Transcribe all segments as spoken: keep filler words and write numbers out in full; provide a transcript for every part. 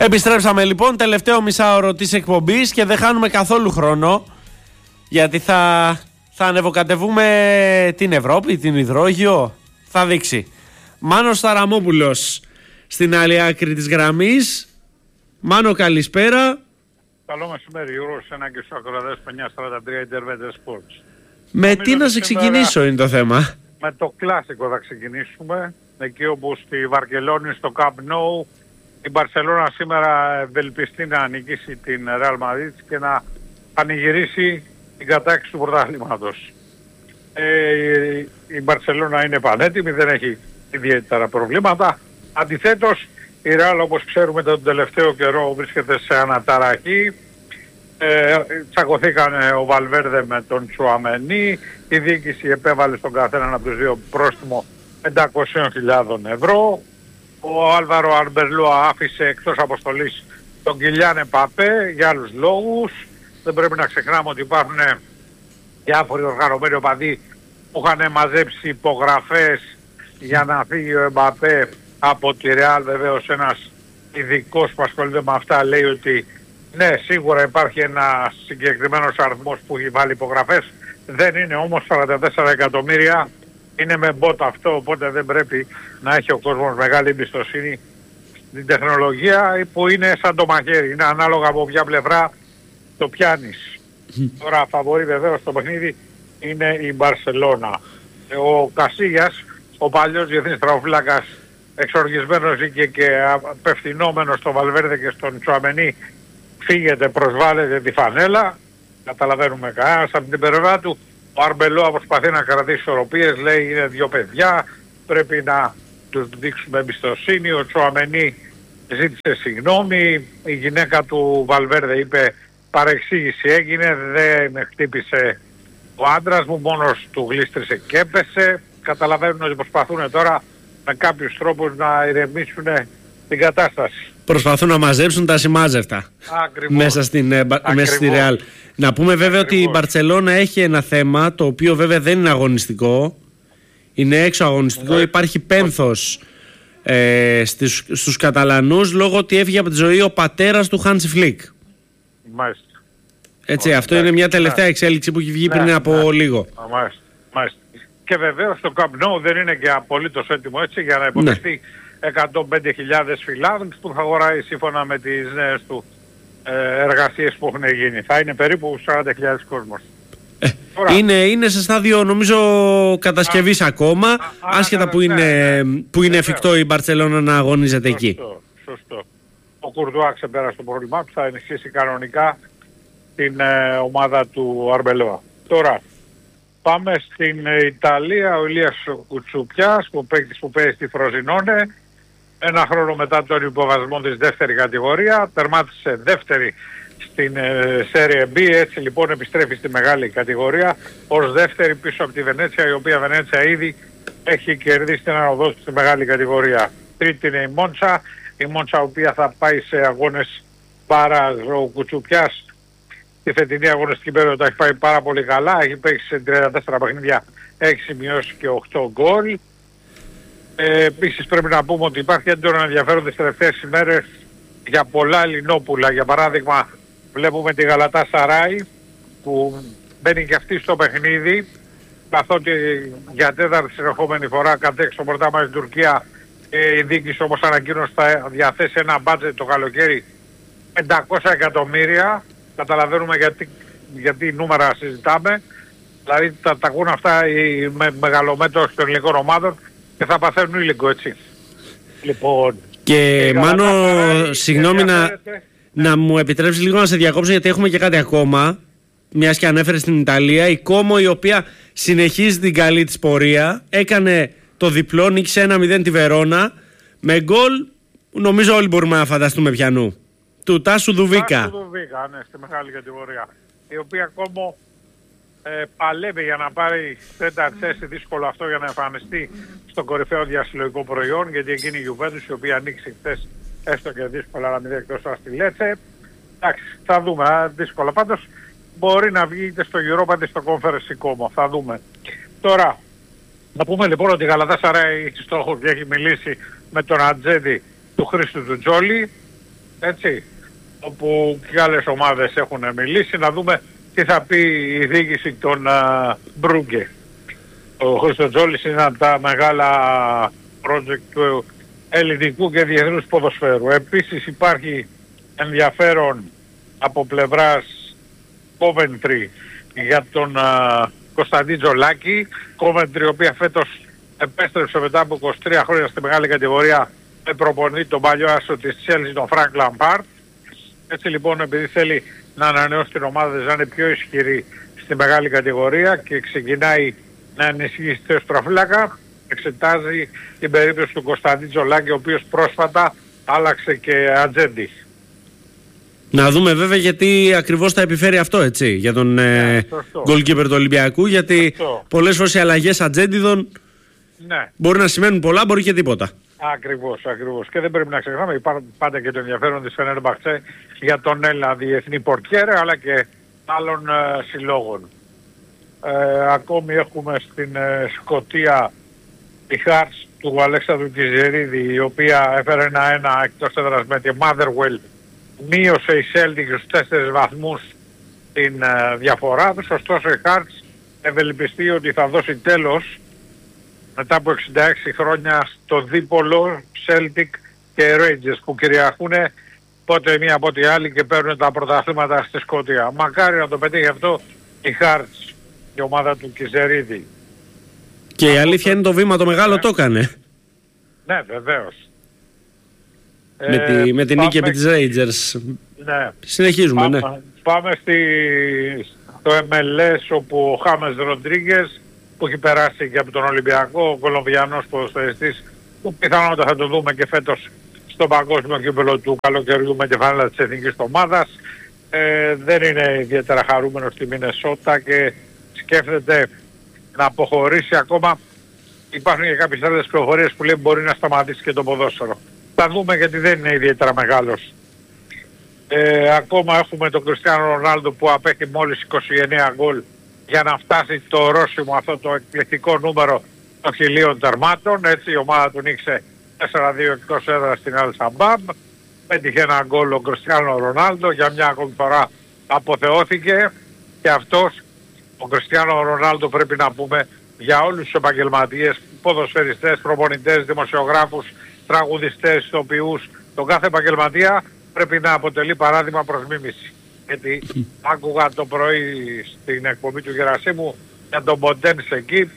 Επιστρέψαμε λοιπόν, τελευταίο μισάωρο της εκπομπής και δεν χάνουμε καθόλου χρόνο, γιατί θα, θα ανεβοκατεβούμε την Ευρώπη, την υδρόγειο, θα δείξει. Μάνος Ταραμόπουλος στην άλλη άκρη της γραμμής. Μάνο, καλησπέρα. Καλό μεσημέρι, Γιώργο, σένα και στους ακροατές πενιά σαράντα τρία Internet Sports. Με τι να σε ξεκινήσω είναι το θέμα. Με το κλασικό θα ξεκινήσουμε. Εκεί όπου στη Βαρκελόνη, στο Camp Nou, η Μπαρσελόνα σήμερα ευελπιστεί να νικήσει την Real Madrid και να πανηγυρίσει την κατάκτηση του πρωταθλήματος. Ε, η Μπαρσελόνα είναι πανέτοιμη, δεν έχει ιδιαίτερα προβλήματα. Αντιθέτως, η Real, όπως ξέρουμε, τον τελευταίο καιρό βρίσκεται σε αναταραχή. Ε, τσακωθήκαν ο Βαλβέρδε με τον Τσουαμενί. Η διοίκηση επέβαλε στον καθέναν από τους δύο πρόστιμο πεντακόσιες χιλιάδες ευρώ. Ο Άλβαρο Αρμπερλούα άφησε εκτός αποστολής τον Κιλιάν Εμπαπέ για άλλους λόγους. Δεν πρέπει να ξεχνάμε ότι υπάρχουν διάφοροι οργανωμένοι οπαδοί που είχαν μαζέψει υπογραφές για να φύγει ο Εμπαπέ από τη Ρεάλ. Βεβαίως ένας ειδικός που ασχολείται με αυτά λέει ότι ναι, σίγουρα υπάρχει ένας συγκεκριμένος αριθμός που έχει βάλει υπογραφές. Δεν είναι όμως σαράντα τέσσερα εκατομμύρια. Είναι με bot αυτό, οπότε δεν πρέπει να έχει ο κόσμος μεγάλη εμπιστοσύνη στην τεχνολογία που είναι σαν το μαχαίρι. Είναι ανάλογα από ποια πλευρά το πιάνεις. Τώρα φαβορί βεβαίως στο παιχνίδι είναι η Μπαρσελόνα. Ο Κασίγιας, ο παλιός διεθνής τραυφύλακας, εξοργισμένος και, και απευθυνόμενος στο Βαλβέρδε και στον Τσουαμενί, φύγεται, προσβάλλεται τη φανέλα. Καταλαβαίνουμε κανένας από την πλευρά του. Ο Αρμπελόα προσπαθεί να κρατήσει ισορροπίες, λέει είναι δύο παιδιά, πρέπει να τους δείξουμε εμπιστοσύνη. Ο Τσουαμενί ζήτησε συγγνώμη, η γυναίκα του Βαλβέρδε είπε παρεξήγηση έγινε, δεν χτύπησε ο άντρας μου, μόνος του γλίστρισε και έπεσε. Καταλαβαίνουν ότι προσπαθούν τώρα με κάποιους τρόπους να ηρεμήσουν την κατάσταση. Προσπαθούν να μαζέψουν τα σημάζευτα. Ακριβώς. Μέσα, στην, Ακριβώς. μέσα στη Ρεάλ. Να πούμε βέβαια Ακριβώς. ότι η Μπαρτσελώνα έχει ένα θέμα το οποίο βέβαια δεν είναι αγωνιστικό. Είναι έξω αγωνιστικό. Ναι. Υπάρχει πένθος ε, στις, στους Καταλανούς λόγω ότι έφυγε από τη ζωή ο πατέρας του Χάνσι Φλικ. Μάλιστα. Έτσι, Μάλιστα. αυτό είναι μια τελευταία ναι. εξέλιξη που έχει βγει ναι, πριν από ναι. λίγο. Μάλιστα. Μάλιστα. Και βεβαίως το Camp Nou δεν είναι και απολύτως έτοιμο έτσι για να υποδεχτεί ναι. εκατόν πέντε χιλιάδες φιλάδες που θα αγοράει σύμφωνα με τις νέες του ε, εργασίες που έχουν γίνει. Θα είναι περίπου σαράντα χιλιάδες κόσμος. Ε, είναι, είναι σε στάδιο νομίζω κατασκευής α, ακόμα, α, άσχετα α, που, ναι, είναι, ναι, που είναι εφικτό η Μπαρτσελώνα να αγωνίζεται σωστό, εκεί. Σωστό. Ο Κουρδουά ξεπέρασε το πρόβλημά του, θα ενισχύσει κανονικά την ε, ομάδα του Αρμπελόα. Τώρα, πάμε στην Ιταλία. Ο Ηλίας Κουτσουπιάς, που παίκτης που παίζει στη Φροζινόνε, ένα χρόνο μετά τον υποβασμό της δεύτερη κατηγορία, τερμάτισε δεύτερη στην ε, Serie B, έτσι λοιπόν επιστρέφει στη μεγάλη κατηγορία ως δεύτερη πίσω από τη Βενέτσια, η οποία Βενέτσια ήδη έχει κερδίσει την αναδόση στη μεγάλη κατηγορία. Τρίτη είναι η Μόντσα, η Μόντσα η οποία θα πάει σε αγώνες μπάρας. Ο Κουτσουπιάς τη φετινή αγωνιστική περίοδο έχει πάει πάρα πολύ καλά, έχει παίξει σε τριάντα τέσσερα παιχνίδια, έξι σημειώσει και οκτώ γκολ. Ε, επίσης πρέπει να πούμε ότι υπάρχει έντονο ενδιαφέρον τις τελευταίες ημέρες για πολλά Ελληνόπουλα. Για παράδειγμα βλέπουμε τη Γαλατά Σαράι που μπαίνει και αυτή στο παιχνίδι, καθότι για τέταρτη συνεχόμενη φορά κατέξει το πρωτάθλημα στην Τουρκία. Ε, η διοίκηση όμως ανακοίνωσε θα διαθέσει ένα μπάτζετ το καλοκαίρι πεντακόσια εκατομμύρια. Καταλαβαίνουμε γιατί, γιατί νούμερα συζητάμε. Δηλαδή τα, τα ακούν αυτά οι με, μεγαλομέτωχοι των ελληνικών ομάδων και θα παθαίνουν ήλικο, έτσι. Λοιπόν... Και Μάνο, παρά, συγγνώμη να, να μου επιτρέψεις λίγο να σε διακόψω, γιατί έχουμε και κάτι ακόμα. Μιας και ανέφερε στην Ιταλία, η Κόμο, η οποία συνεχίζει την καλή της πορεία, έκανε το διπλό, νίκησε ένα μηδέν τη Βερόνα με γκολ, νομίζω όλοι μπορούμε να φανταστούμε πιανού, του Τάσου Δουβίκα. Τάσου Δουβίκα, ναι, στη μεγάλη κατηγορία. Η οποία Κόμο ε, παλεύει για να πάρει τέταρτη θέση, δύσκολο αυτό για να εμφανιστεί στο κορυφαίο διασυλλογικό προϊόν, γιατί εκείνη η Γιουβέντους η οποία ανοίξει χθες έστω και δύσκολα να μην δει εκτός στη Λέτσε. Εντάξει, θα δούμε, α, δύσκολα. Πάντως μπορεί να βγει είτε στο Europa είτε στο Conference Κόμο, θα δούμε. Τώρα, να πούμε λοιπόν ότι η Γαλατάσαράι έχει στόχο και έχει μιλήσει με τον ατζέντη του Χρήστου του Τζόλι. έτσι, όπου και άλλες ομάδες έχουν μιλήσει, να δούμε τι θα πει η διοίκηση των uh, Μπρούγκε. Ο Χριστοτζόλης είναι από τα μεγάλα project του ελληνικού και διεθνούς ποδοσφαίρου. Επίσης υπάρχει ενδιαφέρον από πλευράς Coventry για τον uh, Κωνσταντίν Τζολάκη. Coventry, η οποία φέτος επέστρεψε μετά από είκοσι τρία χρόνια στη μεγάλη κατηγορία με προπονητή τον παλιό άσο της Chelsea, τον Frank Lampard. Έτσι λοιπόν, επειδή θέλει να ανανεώσει την ομάδα να είναι πιο ισχυρή στη μεγάλη κατηγορία και ξεκινάει να ενισχύσει τη στροφύλακα, εξετάζει την περίπτωση του Κωνσταντίν Τζολάκη, ο οποίος πρόσφατα άλλαξε και ατζέντη. Να δούμε βέβαια γιατί ακριβώς θα επιφέρει αυτό, έτσι, για τον ναι, ε, goalkeeper του Ολυμπιακού, γιατί αυτό. Πολλές φορές οι αλλαγές ατζέντιδων ναι. μπορεί να σημαίνουν πολλά, μπορεί και τίποτα. Ακριβώς, ακριβώς. Και δεν πρέπει να ξεχνάμε, υπάρχει πάντα και το ενδιαφέρον της Φενέρμπαχτσε για τον Έλληνα διεθνή πορτιέρ, αλλά και άλλων ε, συλλόγων. Ε, ακόμη έχουμε στην ε, Σκωτία τη Hearts του Αλέξανδρου Κιζερίδη, η οποία έφερε ένα ένα εκτός έδρας με τη Motherwell. Μείωσε η Celtic στους τέσσερις βαθμούς την ε, διαφορά τους, ωστόσο η Hearts ευελπιστεί ότι θα δώσει τέλος μετά από εξήντα έξι χρόνια στο δίπολο Celtic και Rangers που κυριαρχούν πότε μία από τη άλλη και παίρνουν τα πρωταθλήματα στη Σκωτία. Μακάρι να το πετύχει αυτό η Hearts, η ομάδα του Κιζερίδη. Και η αλήθεια είναι το βήμα το μεγάλο ναι. το έκανε. Ναι, βεβαίως. Με, ε, τη, με την νίκη επί της Rangers. Ναι. Συνεχίζουμε, πάμε, ναι. Πάμε στη, στο εμ ελ ες, όπου ο Χάμες Ροντρίγκες, που έχει περάσει και από τον Ολυμπιακό, ο Κολομβιανός ποδοσφαιριστής, που πιθανότατα θα το δούμε και φέτος στο παγκόσμιο κύπελλο του καλοκαιριού με τη φανέλα της εθνικής ομάδας. Ε, δεν είναι ιδιαίτερα χαρούμενος στη Μινεσότα και σκέφτεται να αποχωρήσει ακόμα. Υπάρχουν και κάποιες άλλες πληροφορίες που λέει μπορεί να σταματήσει και το ποδόσφαιρο. Θα δούμε, γιατί δεν είναι ιδιαίτερα μεγάλος. Ε, ακόμα έχουμε τον Κριστιάνο Ρονάλντο που απέχει μόλις είκοσι εννέα γκολ για να φτάσει το ορόσημο, αυτό το εκπληκτικό νούμερο των χιλίων τερμάτων. Έτσι η ομάδα του νίξε τέσσερα δύο εκτός έδρας στην Αλ Σαμπάμπ. Πέτυχε ένα γκολ ο Κριστιάνο Ρονάλντο, για μια ακόμη φορά αποθεώθηκε και αυτός ο Κριστιάνο Ρονάλντο, πρέπει να πούμε, για όλους τους επαγγελματίες, ποδοσφαιριστές, προπονητές, δημοσιογράφους, τραγουδιστές, ηθοποιούς, τον κάθε επαγγελματία πρέπει να αποτελεί παράδειγμα προς μίμηση. Γιατί άκουγα το πρωί στην εκπομπή του Γερασίμου για τον Ποντένς εκεί.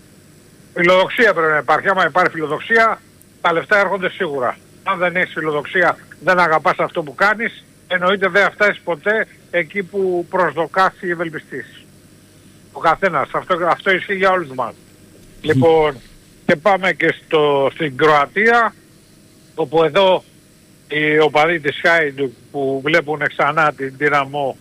Φιλοδοξία πρέπει να υπάρχει. Άμα υπάρχει φιλοδοξία, τα λεφτά έρχονται σίγουρα. Αν δεν έχεις φιλοδοξία, δεν αγαπάς αυτό που κάνεις, εννοείται δεν θα φτάσεις ποτέ εκεί που προσδοκάς ή ευελπιστείς. Ο καθένας. Αυτό, αυτό ισχύει για όλους μας. Λοιπόν, και πάμε και στο, στην Κροατία, όπου εδώ οι οπαδοί της Χάιντουκ που βλέπουν ξανά την Δυναμό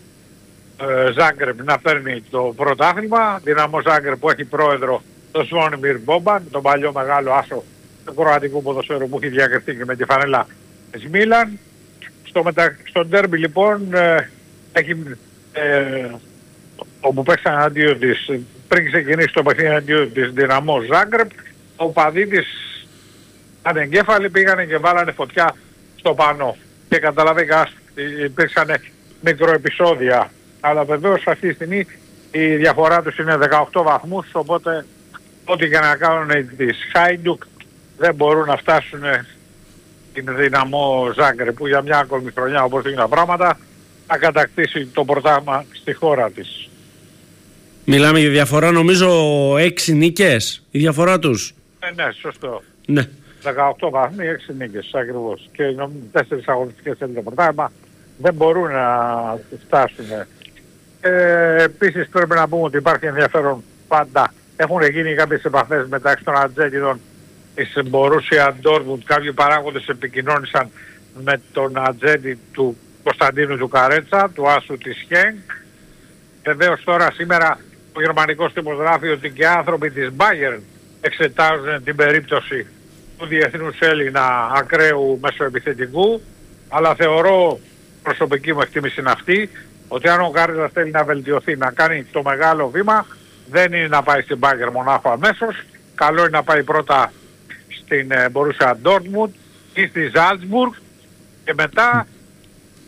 ε, Ζάγκρεπ να παίρνει το πρωτάθλημα. Δυναμό Ζάγκρεπ που έχει πρόεδρο τον Σβόνιμιρ Μπόμπαν, τον παλιό μεγάλο άσο του κροατικού ποδοσφαίρου που έχει διακριθεί και με τη φανέλα της Μίλαν. Στο, μετα... στο ντέρμπι λοιπόν ε, έχει, ε, όπου παίξαν αντίον της, πριν ξεκινήσει το παιχνίδι αντίον της Δυναμό Ζάγκρεπ, ο παδί της ανεγκέφαλοι πήγανε και βάλανε φωτιά στο πανό. Και καταλαβαίνετε, υπήρξαν μικροεπισόδια. Αλλά βεβαίως αυτή τη στιγμή η διαφορά τους είναι δεκαοκτώ βαθμούς, οπότε ό,τι και να κάνουν τις Χάιντουκ δεν μπορούν να φτάσουν την Δυναμό Ζάγκρεπ, που για μια ακόμη χρονιά, όπως είναι τα πράγματα, θα κατακτήσει το πρωτάθλημα στη χώρα της. Μιλάμε για διαφορά, νομίζω έξι νίκες η διαφορά τους. Ε, ναι, σωστό. Ναι. δεκαοκτώ βαθμοί, έξι νίκες ακριβώς. Και τέσσερις αγωνιστικές θέλει το πρωτάθλημα, δεν μπορούν να φτάσουν. Ε, επίσης πρέπει να πούμε ότι υπάρχει ενδιαφέρον πάντα. Έχουν γίνει κάποιες επαφές μεταξύ των ατζέντιδων της Μπορούσια Ντόρτμουντ. Κάποιοι παράγοντες επικοινώνησαν με τον ατζέντη του Κωνσταντίνου του Καρέτσα, του άσου της Χένκ. Βεβαίως τώρα σήμερα ο γερμανικός τύπος γράφει ότι και άνθρωποι της Bayern εξετάζουν την περίπτωση του διεθνούς Έλληνα ακραίου μεσοεπιθετικού, αλλά θεωρώ, προσωπική μου εκτίμηση είναι αυτή, ότι αν ο Καρέτσας θέλει να βελτιωθεί, να κάνει το μεγάλο βήμα, δεν είναι να πάει στην Bayern μονάχο αμέσως, καλό είναι να πάει πρώτα στην Borussia Dortmund ή στη Salzburg και μετά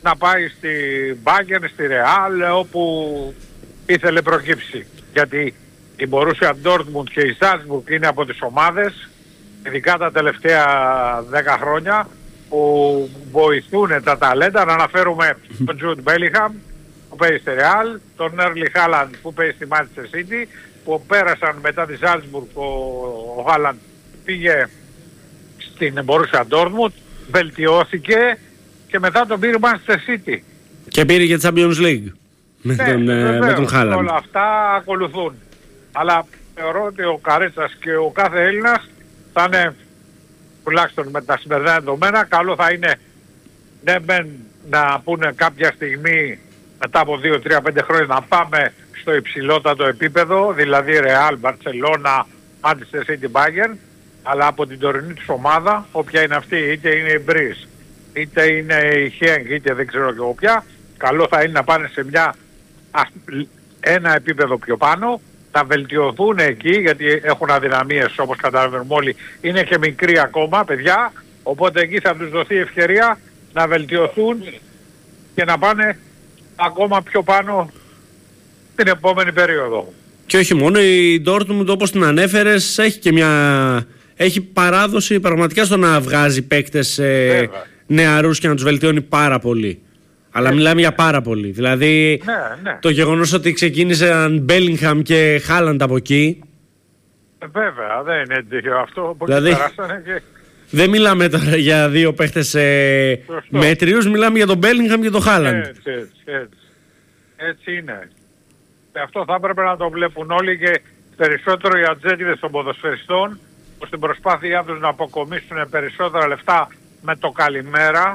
να πάει στη Bayern, στη Real, όπου ήθελε προκύψει. Γιατί η Borussia Dortmund και η Salzburg είναι από τις ομάδες, ειδικά τα τελευταία δέκα χρόνια, που βοηθούν τα ταλέντα. Να αναφέρουμε τον Jude Bellingham που παίζει στη Real, τον Erling Haaland που παίζει στη Manchester City, που πέρασαν μετά τη Salzburg, ο, ο Haaland πήγε στην Borussia Dortmund, βελτιώθηκε και μετά τον πήρε Manchester City. Και πήρε και Champions League με, ναι, τον, βεβαίως, με τον Haaland. όλα αυτά ακολουθούν. Αλλά θεωρώ ότι ο Καρέτσας και ο κάθε Έλληνας θα είναι, τουλάχιστον με τα σημερινά δεδομένα, καλό θα είναι ναι μεν να πούνε κάποια στιγμή μετά από δύο τρία πέντε χρόνια να πάμε στο υψηλότατο επίπεδο, δηλαδή Real, Barcelona, Manchester City, Bayern, αλλά από την τωρινή τους ομάδα, όποια είναι αυτή, είτε είναι η Breeze, είτε είναι η Henk, είτε δεν ξέρω και εγώ ποια, καλό θα είναι να πάνε σε μια, ένα επίπεδο πιο πάνω, να βελτιωθούν εκεί, γιατί έχουν αδυναμίες όπως καταλαβαίνουμε όλοι, είναι και μικροί ακόμα παιδιά, οπότε εκεί θα τους δοθεί ευκαιρία να βελτιωθούν και να πάνε ακόμα πιο πάνω την επόμενη περίοδο. Και όχι μόνο, η Dortmund όπως την ανέφερες έχει και μια... έχει παράδοση πραγματικά στο να βγάζει παίκτες ε, νεαρούς και να τους βελτιώνει πάρα πολύ. Αλλά ε, μιλάμε ναι. για πάρα πολύ. Δηλαδή ναι, ναι. το γεγονός ότι ξεκίνησαν Bellingham και Haaland από εκεί. Ε, βέβαια, δεν είναι τυχαίο αυτό. Δηλαδή, και... δεν μιλάμε τώρα για δύο παίχτες ε, μέτριους, μιλάμε για τον Bellingham και τον Haaland. Έτσι, έτσι, έτσι. έτσι είναι. Και αυτό θα έπρεπε να το βλέπουν όλοι και περισσότερο οι ατζέντιδες των ποδοσφαιριστών, που στην προσπάθειά τους να αποκομίσουν περισσότερα λεφτά με το καλημέρα,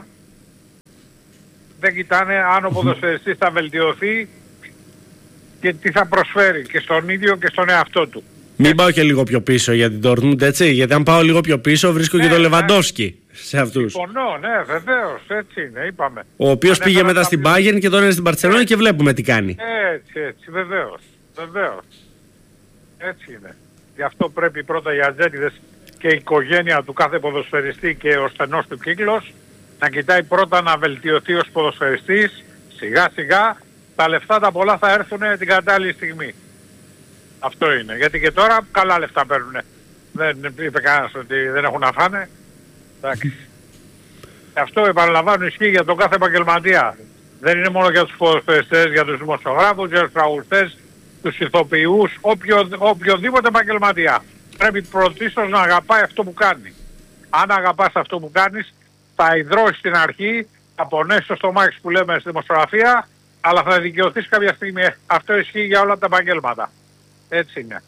δεν κοιτάνε αν ο ποδοσφαιριστής θα βελτιωθεί και τι θα προσφέρει και στον ίδιο και στον εαυτό του. Μην πάω και λίγο πιο πίσω για την Dortmund, έτσι, γιατί αν πάω λίγο πιο πίσω βρίσκω ναι, και τον Lewandowski σε αυτούς. Συμφωνώ, ναι, βεβαίως, έτσι είναι, είπαμε. Ο οποίος πήγε μετά στην Bayern και τώρα είναι στην Barcelona και βλέπουμε τι κάνει. Έτσι, έτσι, βεβαίως, βεβαίως. Έτσι είναι. Γι' αυτό πρέπει πρώτα οι ατζέντιδες και η οικογένεια του κάθε ποδοσφαιριστή και ο στενός του κύκλος να κοιτάει πρώτα να βελτιωθεί ως ποδοσφαιριστής, σιγά σιγά τα λεφτά τα πολλά θα έρθουν την κατάλληλη στιγμή. Αυτό είναι. Γιατί και τώρα καλά λεφτά παίρνουν. Δεν είπε κανένας ότι δεν έχουν να φάνε. Εντάξει. Αυτό επαναλαμβάνω ισχύει για τον κάθε επαγγελματία. Δεν είναι μόνο για τους ποδοσφαιριστές, για τους δημοσιογράφους, για τους τραγουδιστές, τους ηθοποιούς, οποιο, οποιοδήποτε επαγγελματία. Πρέπει πρωτίστως να αγαπάει αυτό που κάνει. Αν αγαπάς αυτό που κάνεις, θα ιδρώσεις στην αρχή, θα πονέσεις το στομάχι που λέμε στη δημοσιογραφία, αλλά θα δικαιωθείς κάποια στιγμή. Αυτό ισχύει για όλα τα επαγγέλματα. Έτσι είναι.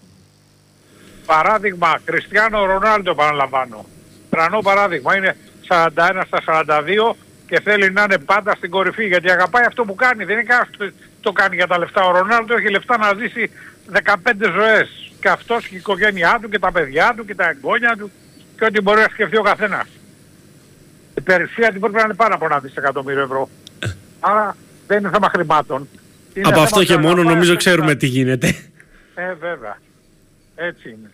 Παράδειγμα, Κριστιάνο Ρονάλντο επαναλαμβάνω. Τρανό παράδειγμα, είναι σαράντα ένα στα σαράντα δύο και θέλει να είναι πάντα στην κορυφή γιατί αγαπάει αυτό που κάνει. Δεν είναι κανένας που το κάνει για τα λεφτά. Ο Ρονάλντο έχει λεφτά να ζήσει δεκαπέντε ζωές. Και αυτός και η οικογένειά του και τα παιδιά του και τα εγγόνια του και ό,τι μπορεί να σκεφτεί ο καθένας. Η περιουσία την πρέπει να είναι πάνω από ένα δισεκατομμύριο ευρώ. Άρα δεν είναι θέμα χρημάτων. Είναι από θέμα αυτό και μόνο νομίζω ξέρουμε τι γίνεται. Ε, βέβαια. Έτσι είναι.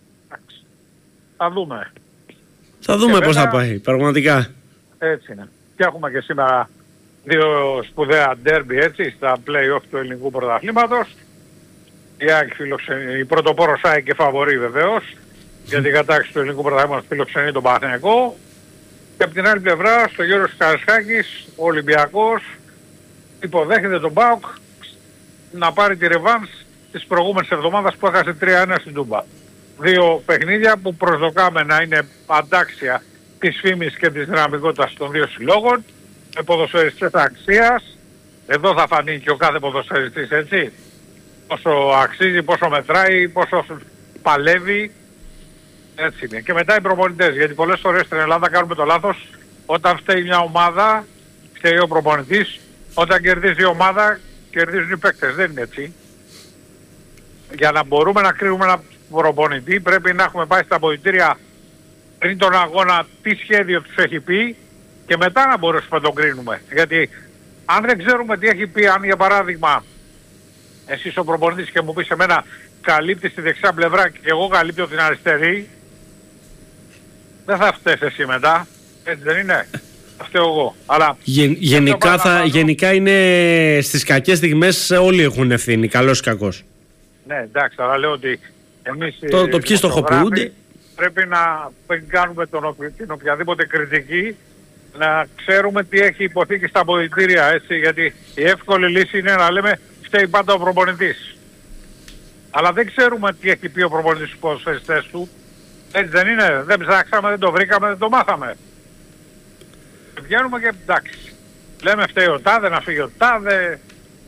Θα δούμε. Θα δούμε πώς θα πάει, πραγματικά. Έτσι είναι. Και έχουμε και σήμερα δύο σπουδαία ντέρμπι, έτσι, στα play-off του ελληνικού πρωταθλήματος. Η, ΑΕΚ φιλοξενεί, η πρωτοπόρος ΑΕΚ και φαβορεί βεβαίως, γιατί η κατάξη του ελληνικού πρωταθλήματος φιλοξενεί τον Παναθηναϊκό. Και από την άλλη πλευρά, στο Γιώργος Καραϊσκάκης, ο Ολυμπιακός υποδέχεται τον ΠΑΟΚ να πάρει τη ρεβάνς της προηγούμενης εβδομάδας που έχασε τρία ένα στην Τούμπα. Δύο παιχνίδια που προσδοκάμε να είναι αντάξια της φήμης και της δυναμικότητας των δύο συλλόγων, με ποδοσφαιριστές αξίας. Εδώ θα φανεί και ο κάθε ποδοσφαιριστής, έτσι, πόσο αξίζει, πόσο μετράει, πόσο παλεύει. Έτσι είναι. Και μετά οι προπονητές, γιατί πολλές φορές στην Ελλάδα κάνουμε το λάθος, όταν φταίει μια ομάδα, φταίει ο προπονητής, όταν κερδίζει η ομάδα, κερδίζουν οι παίκτες. Δεν είναι έτσι. Για να μπορούμε να κρίνουμε ένα προπονητή πρέπει να έχουμε πάει στα αποδυτήρια πριν τον αγώνα τι σχέδιο τους έχει πει και μετά να μπορέσουμε να τον κρίνουμε. Γιατί αν δεν ξέρουμε τι έχει πει, αν για παράδειγμα εσείς ο προπονητής και μου πεις εμένα καλύπτει στη δεξιά πλευρά και εγώ καλύπτω την αριστερή, δεν θα φταίς εσύ μετά. Έτσι δεν είναι. φταίω εγώ. Αλλά Γεν, γενικά, θα, γενικά είναι στις κακές στιγμές όλοι έχουν ευθύνη, καλός ή κακός. Ναι, εντάξει, αλλά λέω ότι εμείς το, το ποιοι στοχοποιούνται πρέπει να κάνουμε τον, την οποιαδήποτε κριτική, να ξέρουμε τι έχει υποθεί και στα αποδυτήρια, έτσι, γιατί η εύκολη λύση είναι να λέμε φταίει πάντα ο προπονητής. Αλλά δεν ξέρουμε τι έχει πει ο προπονητής στους ποδοσφαιριστές του. Έτσι δεν είναι, δεν ψάξαμε, δεν το βρήκαμε, δεν το μάθαμε. Και βγαίνουμε και εντάξει. Λέμε φταίει ο τάδε, να φύγει ο τάδε,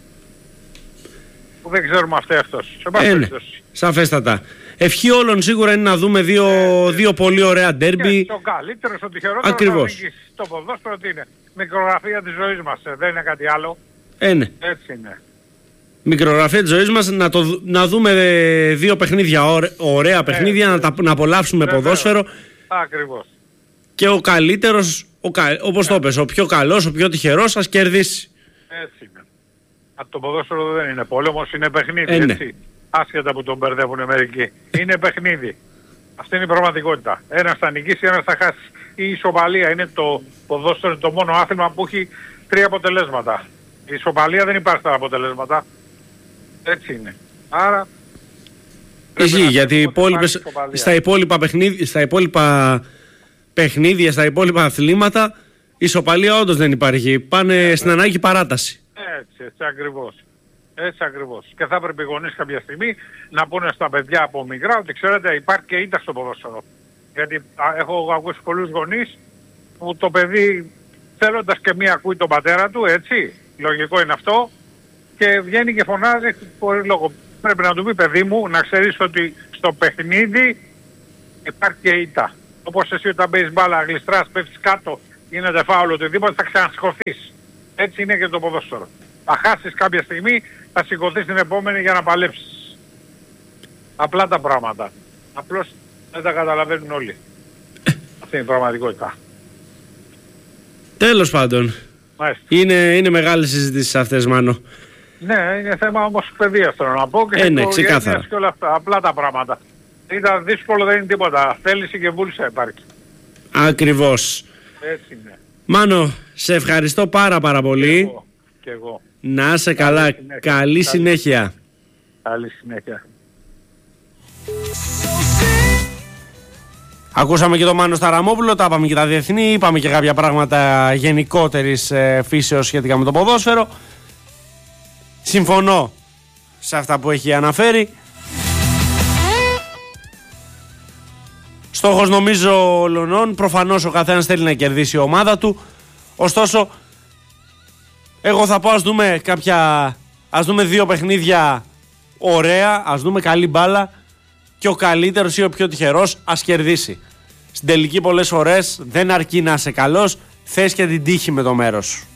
που δεν ξέρουμε αυτοί αυτός. Σε πάση περιπτώσει. Σαφέστατα. Ευχή όλων σίγουρα είναι να δούμε δύο, ε, δύο πολύ ωραία ντέρμπι. Το καλύτερο, το τυχερότερο. Ακριβώς. Το ποδόσφαιρο τι είναι? Μικρογραφία της ζωής μας, ε, δεν είναι κάτι άλλο. Ε, ναι. Έτσι είναι. Μικρογραφία της ζωής μας, να, το, να δούμε δύο παιχνίδια, ωραία παιχνίδια, ε, να, τα, να απολαύσουμε ε, ποδόσφαιρο. Ακριβώς. Και ο καλύτερος, ο, όπως ε. το πες, ο πιο καλός, ο πιο τυχερός, ας κερδίσει. Έτσι είναι. Α, το ποδόσφαιρο δεν είναι πόλεμος, είναι παιχνίδι, ε, ναι. έτσι. Άσχετα που τον μπερδεύουν μερικοί. Είναι παιχνίδι. Αυτή είναι η πραγματικότητα. Ένας θα νικήσει, ένας θα χάσει. Η ισοπαλία είναι το ποδόσφαιρο, το μόνο άθλημα που έχει τρία αποτελέσματα. Η ισοπαλία δεν υπάρχει στα αποτελέσματα. Έτσι είναι. Άρα... Ισχύει, γιατί υπόλοιπες, στα, υπόλοιπα παιχνίδια, στα υπόλοιπα παιχνίδια, στα υπόλοιπα αθλήματα, η ισοπαλία όντως δεν υπάρχει. Πάνε στην ανάγκη παράταση. Έτσι, έτσι ακριβώς. Έτσι ακριβώς. Και θα έπρεπε οι γονείς κάποια στιγμή να πούνε στα παιδιά από μικρά ότι ξέρετε υπάρχει και ήττα στο ποδόσφαιρο. Γιατί α, έχω ακούσει πολλούς γονείς που το παιδί θέλοντας και μία ακούει τον πατέρα του, έτσι, λογικό είναι αυτό, και βγαίνει και φωνάζει χωρίς λόγο. Πρέπει να του πει παιδί μου να ξέρεις ότι στο παιχνίδι υπάρχει και ήττα. Όπως εσύ όταν παίζεις μπάλα, γλιστράς, πέφτεις κάτω, γίνεται φάουλο, οτιδήποτε θα ξανασηκωθείς. Έτσι είναι και το ποδόσφαιρο. Θα χάσεις κάποια στιγμή, θα σηκωθείς την επόμενη για να παλέψεις. Απλά τα πράγματα. Απλώς δεν τα καταλαβαίνουν όλοι. Αυτή είναι η πραγματικότητα. Τέλος πάντων. Είναι, είναι μεγάλες συζητήσεις αυτές, Μάνο. Ναι, είναι θέμα όμως παιδείας θέλω να πω και, ε, ναι, και όλα αυτά. Απλά τα πράγματα. Ήταν δύσκολο, δεν είναι τίποτα. Θέληση και βούληση υπάρχει. Ακριβώς. Έτσι είναι. Μάνο, σε ευχαριστώ πάρα πάρα πολύ. Και εγώ. Και εγώ. Να είσαι καλά. Καλή συνέχεια. Καλή συνέχεια. Καλή συνέχεια. Ακούσαμε και τον Μάνο Σταραμόπουλο, τα είπαμε και τα διεθνή, είπαμε και κάποια πράγματα γενικότερης ε, φύσεως σχετικά με το ποδόσφαιρο. Συμφωνώ σε αυτά που έχει αναφέρει. Στόχος νομίζω ολονών, προφανώς ο καθένας θέλει να κερδίσει η ομάδα του. Ωστόσο, εγώ θα πω ας δούμε κάποια, ας δούμε δύο παιχνίδια ωραία, ας δούμε καλή μπάλα και ο καλύτερος ή ο πιο τυχερός ας κερδίσει. Στην τελική πολλές φορές δεν αρκεί να είσαι καλός, θες και την τύχη με το μέρος σου.